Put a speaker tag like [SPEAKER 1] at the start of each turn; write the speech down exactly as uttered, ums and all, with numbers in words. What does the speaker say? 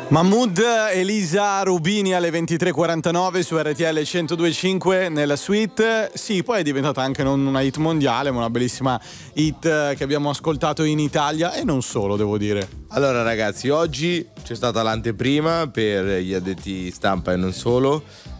[SPEAKER 1] Mahmood, Elisa Rubini alle ventitré e quarantanove su R T L centodue e cinque nella suite. Sì, poi è diventata anche non una hit mondiale, ma una bellissima hit che abbiamo ascoltato in Italia e non solo, devo dire.
[SPEAKER 2] Allora ragazzi, oggi c'è stata l'anteprima per gli addetti stampa e non solo